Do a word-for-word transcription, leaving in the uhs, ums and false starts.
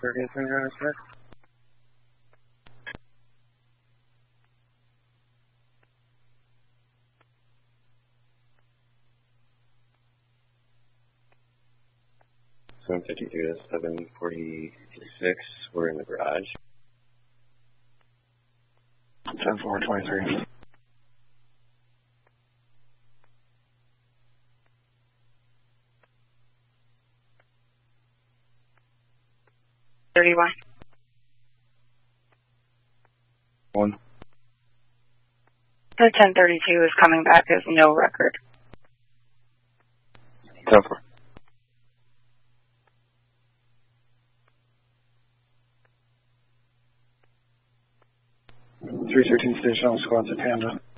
thirty, three nine six. seven fifty-two to seven forty-six, we're in the garage. ten four twenty-three. thirty-one. One. The ten thirty-two is coming back as no record. ten four. three thirteen station, all squads at Panda.